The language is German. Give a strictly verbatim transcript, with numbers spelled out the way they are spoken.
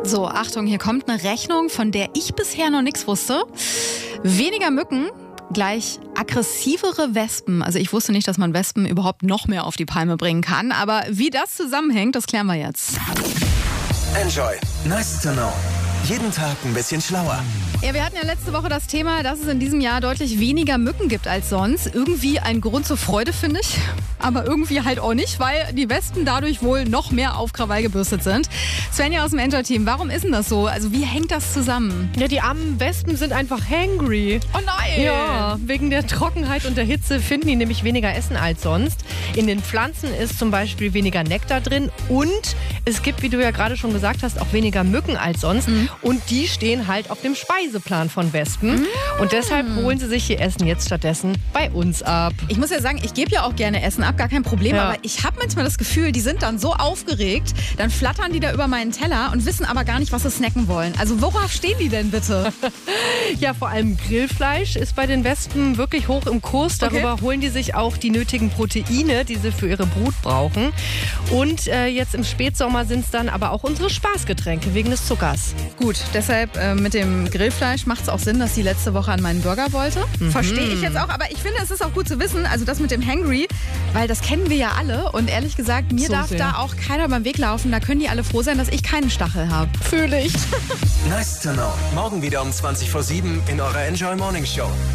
So, Achtung, hier kommt eine Rechnung, von der ich bisher noch nichts wusste. Weniger Mücken gleich aggressivere Wespen. Also ich wusste nicht, dass man Wespen überhaupt noch mehr auf die Palme bringen kann. Aber wie das zusammenhängt, das klären wir jetzt. Enjoy. Nice to know. Jeden Tag ein bisschen schlauer. Ja, wir hatten ja letzte Woche das Thema, dass es in diesem Jahr deutlich weniger Mücken gibt als sonst. Irgendwie ein Grund zur Freude, finde ich. Aber irgendwie halt auch nicht, weil die Wespen dadurch wohl noch mehr auf Krawall gebürstet sind. Svenja aus dem Enjoy-Team, warum ist denn das so? Also wie hängt das zusammen? Ja, die armen Wespen sind einfach hangry. Oh nein! Ja, wegen der Trockenheit und der Hitze finden die nämlich weniger Essen als sonst. In den Pflanzen ist zum Beispiel weniger Nektar drin und es gibt, wie du ja gerade schon gesagt hast, auch weniger Mücken als sonst. Mhm. Und die stehen halt auf dem Speiseplan von Wespen. Mhm. Und deshalb holen sie sich ihr Essen jetzt stattdessen bei uns ab. Ich muss ja sagen, ich gebe ja auch gerne Essen ab, gar kein Problem. Ja. Aber ich habe manchmal das Gefühl, die sind dann so aufgeregt, dann flattern die da über meinen Teller und wissen aber gar nicht, was sie snacken wollen. Also worauf stehen die denn bitte? Ja, vor allem Grillfleisch ist bei den Wespen wirklich hoch im Kurs. Darüber okay. holen die sich auch die nötigen Proteine, die sie für ihre Brut brauchen. Und äh, jetzt im Spätsommer sind es dann aber auch unsere Spaßgetränke wegen des Zuckers. Gut, deshalb äh, mit dem Grillfleisch macht es auch Sinn, dass sie letzte Woche an meinen Burger wollte. Mhm. Verstehe ich jetzt auch, aber ich finde, es ist auch gut zu wissen, also das mit dem Hangry, weil das kennen wir ja alle und ehrlich gesagt, mir so darf sehr. da auch keiner beim Weg laufen, da können die alle froh sein, dass ich keinen Stachel habe. Fühle ich. Nice to know. Morgen wieder um zwanzig vor sieben in eurer Enjoy Morning Show.